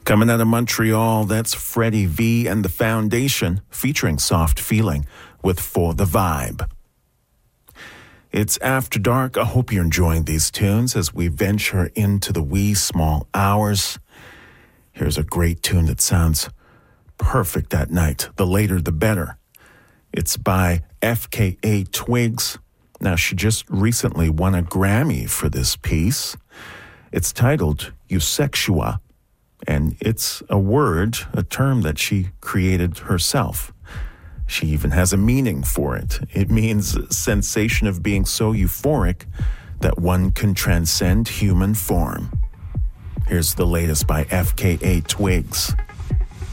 Coming out of Montreal, that's Freddie V and the Foundation featuring Soft Feeling with For the Vibe. It's After Dark. I hope you're enjoying these tunes as we venture into the wee small hours. Here's a great tune that sounds perfect at night. The later, the better. It's by FKA Twigs. Now, she just recently won a Grammy for this piece. It's titled Eusexua. And it's a term that she created herself. She even has a meaning for it. It means sensation of being so euphoric that one can transcend human form. Here's the latest by FKA Twigs.